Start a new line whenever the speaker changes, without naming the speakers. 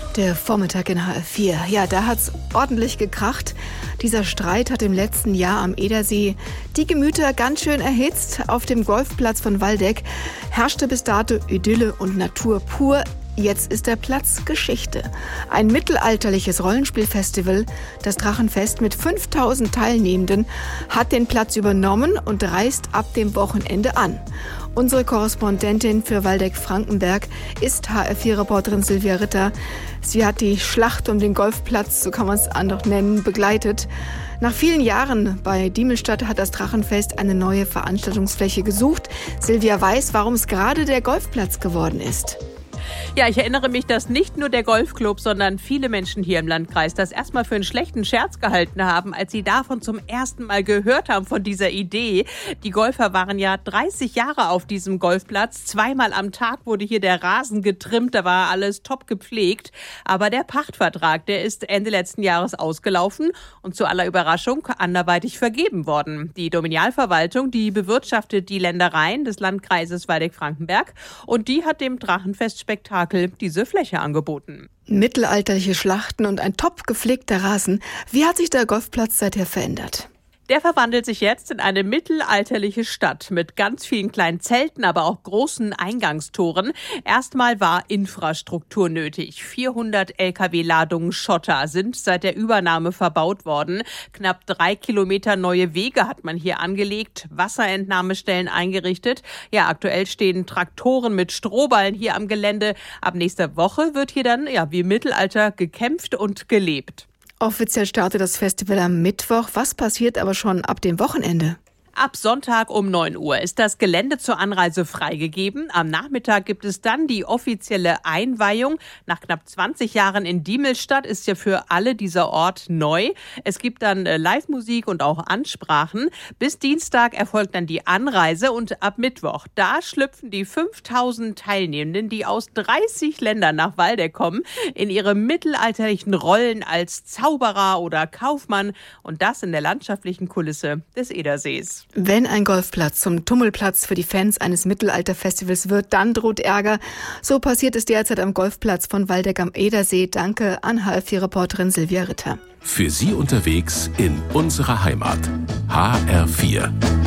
Der Vormittag in HR4. Ja, da hat's ordentlich gekracht. Dieser Streit hat im letzten Jahr am Edersee die Gemüter ganz schön erhitzt. Auf dem Golfplatz von Waldeck herrschte bis dato Idylle und Natur pur. Jetzt ist der Platz Geschichte. Ein mittelalterliches Rollenspielfestival, das Drachenfest mit 5000 Teilnehmenden, hat den Platz übernommen und reist ab dem Wochenende an. Unsere Korrespondentin für Waldeck-Frankenberg ist HR4-Reporterin Silvia Ritter. Sie hat die Schlacht um den Golfplatz, so kann man es noch nennen, begleitet. Nach vielen Jahren bei Diemelstadt hat das Drachenfest eine neue Veranstaltungsfläche gesucht. Silvia weiß, warum es gerade der Golfplatz geworden ist.
Ja, ich erinnere mich, dass nicht nur der Golfclub, sondern viele Menschen hier im Landkreis das erstmal für einen schlechten Scherz gehalten haben, als sie davon zum ersten Mal gehört haben, von dieser Idee. Die Golfer waren ja 30 Jahre auf diesem Golfplatz. Zweimal am Tag wurde hier der Rasen getrimmt, da war alles top gepflegt. Aber der Pachtvertrag, der ist Ende letzten Jahres ausgelaufen und zu aller Überraschung anderweitig vergeben worden. Die Domanialverwaltung, die bewirtschaftet die Ländereien des Landkreises Waldeck-Frankenberg und die hat dem Drachenfestspektakel diese Fläche angeboten.
Mittelalterliche Schlachten und ein top gepflegter Rasen. Wie hat sich der Golfplatz seither verändert?
Der verwandelt sich jetzt in eine mittelalterliche Stadt mit ganz vielen kleinen Zelten, aber auch großen Eingangstoren. Erstmal war Infrastruktur nötig. 400 Lkw-Ladungen Schotter sind seit der Übernahme verbaut worden. Knapp 3 Kilometer neue Wege hat man hier angelegt, Wasserentnahmestellen eingerichtet. Ja, aktuell stehen Traktoren mit Strohballen hier am Gelände. Ab nächster Woche wird hier dann wie im Mittelalter gekämpft und gelebt.
Offiziell startet das Festival am Mittwoch. Was passiert aber schon ab dem Wochenende?
Ab Sonntag um 9 Uhr ist das Gelände zur Anreise freigegeben. Am Nachmittag gibt es dann die offizielle Einweihung. Nach knapp 20 Jahren in Diemelstadt ist ja für alle dieser Ort neu. Es gibt dann Live-Musik und auch Ansprachen. Bis Dienstag erfolgt dann die Anreise und ab Mittwoch, da schlüpfen die 5000 Teilnehmenden, die aus 30 Ländern nach Waldeck kommen, in ihre mittelalterlichen Rollen als Zauberer oder Kaufmann und das in der landschaftlichen Kulisse des Edersees.
Wenn ein Golfplatz zum Tummelplatz für die Fans eines Mittelalterfestivals wird, dann droht Ärger. So passiert es derzeit am Golfplatz von Waldeck am Edersee. Danke an HR4-Reporterin Silvia Ritter.
Für Sie unterwegs in unserer Heimat. HR4.